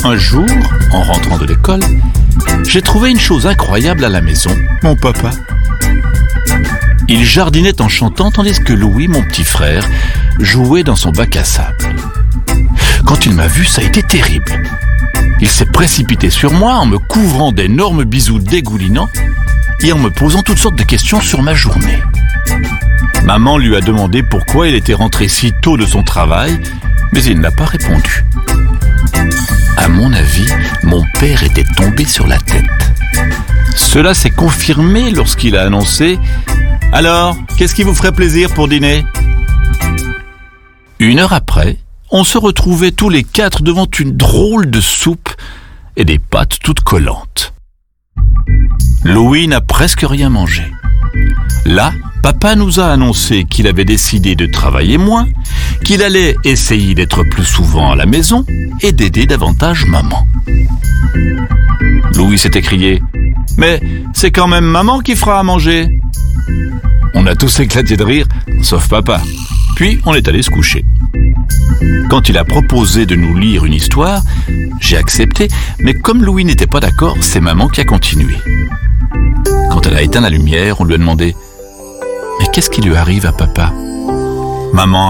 Un jour, en rentrant de l'école, j'ai trouvé une chose incroyable à la maison, mon papa. Il jardinait en chantant tandis que Louis, mon petit frère, jouait dans son bac à sable. Quand il m'a vu, ça a été terrible. Il s'est précipité sur moi en me couvrant d'énormes bisous dégoulinants et en me posant toutes sortes de questions sur ma journée. Maman lui a demandé pourquoi il était rentré si tôt de son travail, mais il n'a pas répondu. À mon avis, mon père était tombé sur la tête. Cela s'est confirmé lorsqu'il a annoncé « Alors, qu'est-ce qui vous ferait plaisir pour dîner ?» 1 heure après, on se retrouvait tous les 4 devant une drôle de soupe et des pâtes toutes collantes. Louis n'a presque rien mangé. Là, papa nous a annoncé qu'il avait décidé de travailler moins, qu'il allait essayer d'être plus souvent à la maison et d'aider davantage maman. Louis s'est écrié « Mais c'est quand même maman qui fera à manger !» On a tous éclaté de rire, sauf papa. Puis on est allé se coucher. Quand il a proposé de nous lire une histoire, j'ai accepté, mais comme Louis n'était pas d'accord, c'est maman qui a continué. Quand elle a éteint la lumière, on lui a demandé « Mais qu'est-ce qui lui arrive à papa ?» Maman